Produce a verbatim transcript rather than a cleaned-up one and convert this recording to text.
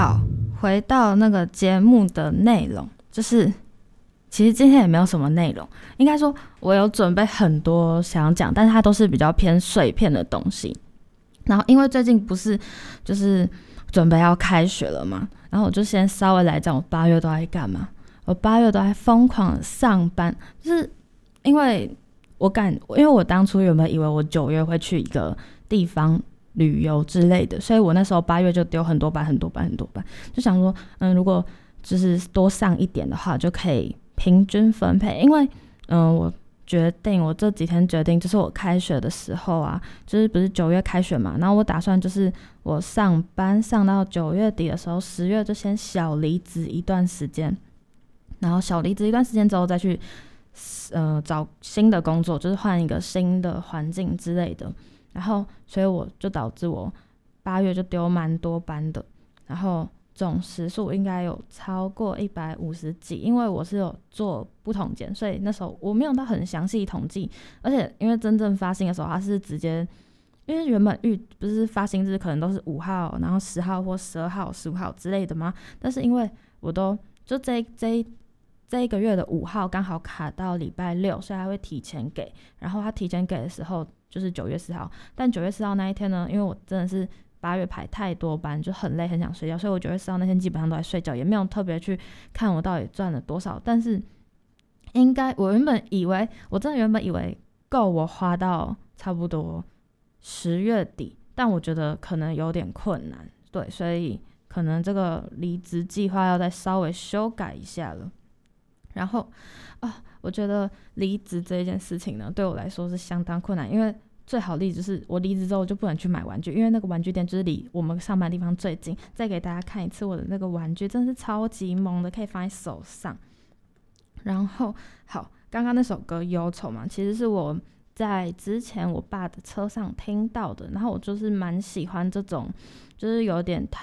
好，回到那个节目的内容，就是其实今天也没有什么内容，应该说我有准备很多想讲，但是它都是比较偏碎片的东西。然后因为最近不是就是准备要开学了嘛，然后我就先稍微来讲我八月都在干嘛。我八月都在疯狂的上班，就是因为我感，因为我当初原本以为我九月会去一个地方旅游之类的，所以我那时候八月就丢很多班很多班很多班，就想说嗯，如果就是多上一点的话就可以平均分配。因为嗯，我决定我这几天决定就是我开学的时候啊，就是不是九月开学嘛，然后我打算就是我上班上到九月底的时候，十月就先小离职一段时间，然后小离职一段时间之后再去呃找新的工作，就是换一个新的环境之类的。然后所以我就导致我八月就丢蛮多班的，然后总时数应该有超过一百五十几，因为我是有做不同间，所以那时候我没有到很详细统计。而且因为真正发薪的时候它是直接，因为原本预不是发薪日可能都是五号然后十号或十二号十五号之类的嘛，但是因为我都就这这这一个月的五号刚好卡到礼拜六，所以他会提前给。然后他提前给的时候就是九月四号，但九月四号那一天呢，因为我真的是八月排太多班，就很累很想睡觉，所以我九月四号那天基本上都在睡觉，也没有特别去看我到底赚了多少。但是应该我原本以为，我真的原本以为够我花到差不多十月底，但我觉得可能有点困难，对，所以可能这个离职计划要再稍微修改一下了。然后啊，我觉得离职这一件事情呢，对我来说是相当困难，因为最好例子就是我离职之后就不能去买玩具，因为那个玩具店就是离我们上班的地方最近。再给大家看一次我的那个玩具，真的是超级萌的，可以放在手上。然后好，刚刚那首歌《忧愁》嘛，其实是我在之前我爸的车上听到的，然后我就是蛮喜欢这种，就是有点